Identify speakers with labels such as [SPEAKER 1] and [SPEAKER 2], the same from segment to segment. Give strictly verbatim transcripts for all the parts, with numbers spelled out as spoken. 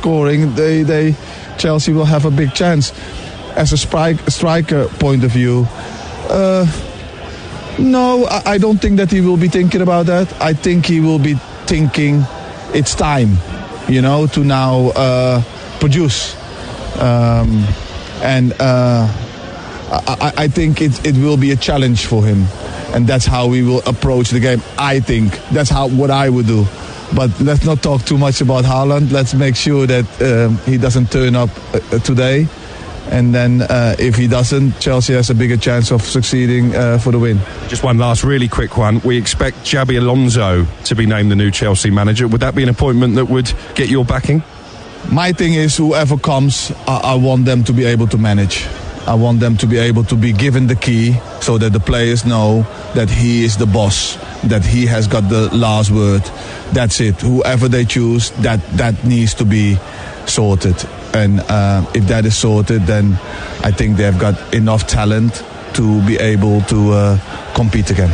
[SPEAKER 1] scoring, they, they Chelsea will have a big chance. As a strike, striker point of view, uh, no, I, I don't think that he will be thinking about that. I think he will be thinking it's time, you know, to now uh, produce. Um, and uh, I, I think it, it will be a challenge for him. And that's how we will approach the game. I think that's how what I would do. But let's not talk too much about Haaland. Let's make sure that um, he doesn't turn up uh, today. And then uh, if he doesn't, Chelsea has a bigger chance of succeeding uh, for the win.
[SPEAKER 2] Just one last really quick one. We expect Xabi Alonso to be named the new Chelsea manager. Would that be an appointment that would get your backing?
[SPEAKER 1] My thing is, whoever comes, I, I want them to be able to manage. I want them to be able to be given the key so that the players know that he is the boss, that he has got the last word. That's it. Whoever they choose, that, that needs to be sorted. And uh, if that is sorted, then I think they've got enough talent to be able to uh, compete again.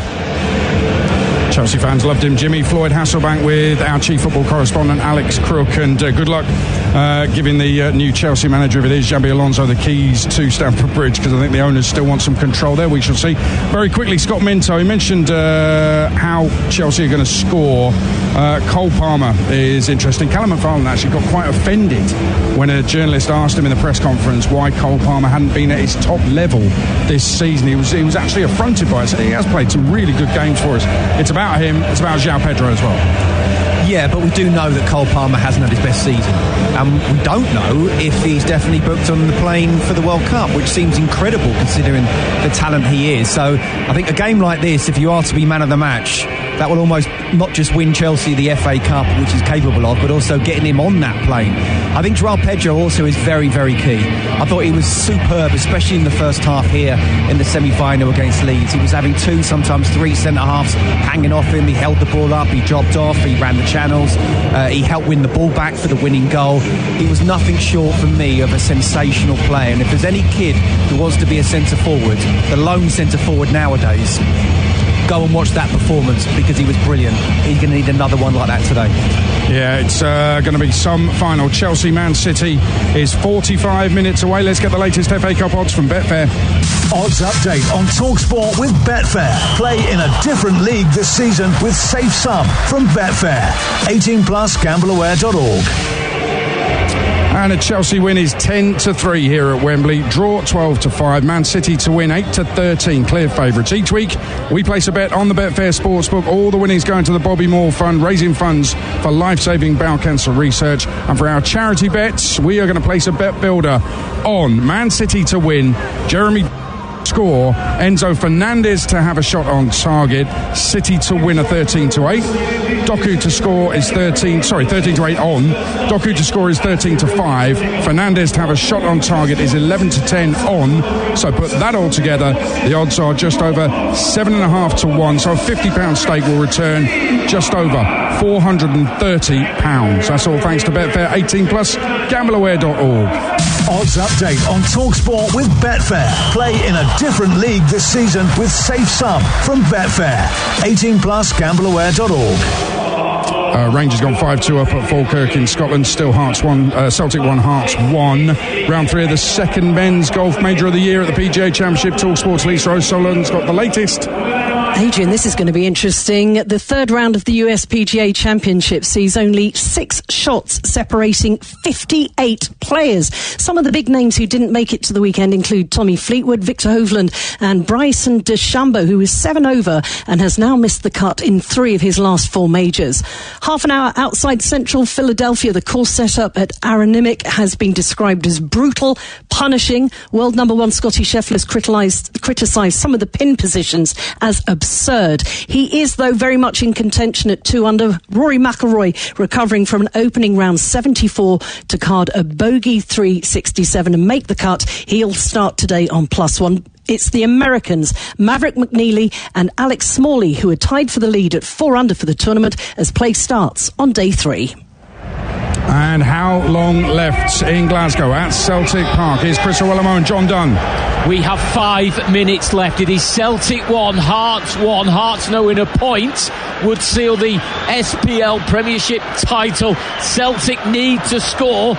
[SPEAKER 3] Chelsea fans loved him. Jimmy Floyd Hasselbank with our chief football correspondent Alex Crook, and uh, good luck uh, giving the uh, new Chelsea manager, if it is Xabi Alonso, the keys to Stamford Bridge, because I think the owners still want some control there. We shall see. Very quickly, Scott Minto, he mentioned uh, how Chelsea are going to score. Uh, Cole Palmer is interesting. Callum McFarlane actually got quite offended when a journalist asked him in the press conference why Cole Palmer hadn't been at his top level this season. He was he was actually affronted by it. So he has played some really good games for us. It's about him, it's about João Pedro as well.
[SPEAKER 4] Yeah, but we do know that Cole Palmer hasn't had his best season. And um, we don't know if he's definitely booked on the plane for the World Cup, which seems incredible considering the talent he is. So I think a game like this, if you are to be man of the match, that will almost not just win Chelsea the F A Cup, which he's capable of, but also getting him on that plane. I think João Pedro also is very, very key. I thought he was superb, especially in the first half here in the semi-final against Leeds. He was having two, sometimes three centre-halves hanging off him. He held the ball up, he dropped off, he ran the channels, uh, he helped win the ball back for the winning goal. He was nothing short for me of a sensational player. And if there's any kid who wants to be a centre-forward, the lone centre-forward nowadays, go and watch that performance, because he was brilliant. He's going to need another one like that today.
[SPEAKER 3] Yeah, it's uh, going to be some final. Chelsea Man City is forty-five minutes away. Let's get the latest F A Cup odds from Betfair.
[SPEAKER 5] Odds update on TalkSport with Betfair. Play in a different league this season with Safe Sum from Betfair. eighteen plus, gamble aware dot org.
[SPEAKER 3] And a Chelsea win is ten to three here at Wembley. Draw twelve to five. Man City to win eight to thirteen. Clear favourites. Each week we place a bet on the Betfair Sportsbook. All the winnings going to the Bobby Moore Fund, raising funds for life-saving bowel cancer research. And for our charity bets, we are going to place a bet builder on Man City to win, Jeremy score, Enzo Fernandez to have a shot on target, City to win a thirteen to eight, Doku to score is thirteen, sorry, thirteen to eight on, Doku to score is thirteen to five, Fernandez to have a shot on target is eleven to ten on. So put that all together, the odds are just over seven and a half to one. So a fifty pound stake will return just over four hundred thirty pounds. That's all thanks to Betfair. Eighteen plus, gamble aware dot org.
[SPEAKER 5] Odds update on TalkSport with Betfair. Play in a different league this season with Safe Sum from Betfair. eighteen plus, gamble aware dot org.
[SPEAKER 3] Uh, Rangers gone five two up at Falkirk in Scotland. Still Hearts one, uh, Celtic one, Hearts one. Round three of the second men's golf major of the year at the P G A Championship. TalkSport's Lisa O'Sullivan's got the latest.
[SPEAKER 6] Adrian, this is going to be interesting. The third round of the U S P G A Championship sees only six shots separating fifty-eight players. Some of the big names who didn't make it to the weekend include Tommy Fleetwood, Victor Hovland and Bryson DeChambeau, who is seven over and has now missed the cut in three of his last four majors. Half an hour outside central Philadelphia, the course setup at Aronimmick has been described as brutal, punishing. World number one Scotty Scheffler has criticised, criticised some of the pin positions as absurd. He is, though, very much in contention at two under. Rory McIlroy recovering from an opening round seventy-four to card a bogey three sixty-seven and make the cut. He'll start today on plus one. It's the Americans, Maverick McNeely and Alex Smalley, who are tied for the lead at four under for the tournament as play starts on day three.
[SPEAKER 3] And how long left in Glasgow at Celtic Park? Here's Chris Owellamo and John Dunn.
[SPEAKER 7] We have five minutes left. It is Celtic one, Hearts one. Hearts knowing a point would seal the S P L Premiership title. Celtic need to score